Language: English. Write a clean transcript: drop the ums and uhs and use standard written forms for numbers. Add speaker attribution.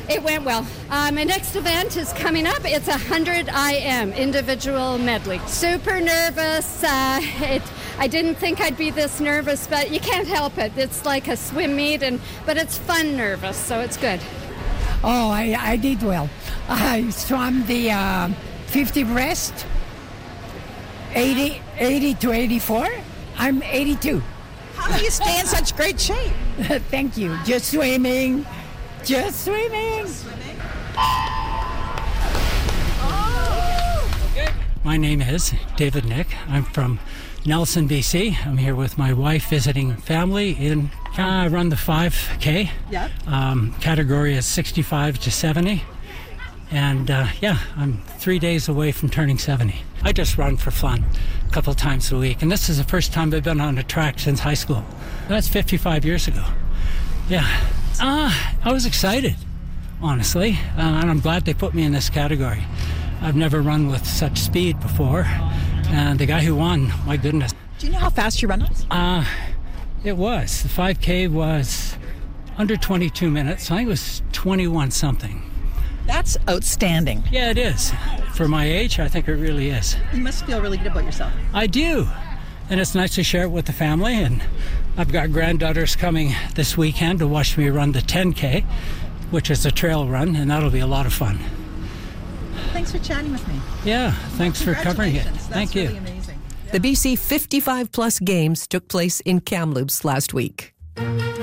Speaker 1: It went well. My next event is coming up. It's 100 IM, individual medley. Super nervous. I didn't think I'd be this nervous, but you can't help it. It's like a swim meet, but it's fun nervous, so it's good.
Speaker 2: Oh, I did well. I swam the 50 breast, 80 to 84. I'm 82.
Speaker 3: How do you stay in such great shape?
Speaker 2: Thank you. Just swimming.
Speaker 4: My name is David Nick. I'm from Nelson, BC. I'm here with my wife visiting family. I run the 5K.
Speaker 3: Yep.
Speaker 4: Category is 65 to 70. And I'm 3 days away from turning 70. I just run for fun a couple times a week. And this is the first time I've been on a track since high school. That's 55 years ago. Yeah. I was excited, honestly. And I'm glad they put me in this category. I've never run with such speed before. And the guy who won, my goodness.
Speaker 3: Do you know how fast you run was?
Speaker 4: It was. The 5K was under 22 minutes. I think it was 21 something.
Speaker 3: That's outstanding.
Speaker 4: Yeah, it is. For my age, I think it really is.
Speaker 3: You must feel really good about yourself.
Speaker 4: I do. And it's nice to share it with the family. And I've got granddaughters coming this weekend to watch me run the 10K, which is a trail run, and that'll be a lot of fun.
Speaker 3: Thanks for chatting with me.
Speaker 4: Yeah, thanks for covering it. Thank you.
Speaker 3: Really amazing.
Speaker 5: The BC 55 Plus Games took place in Kamloops last week.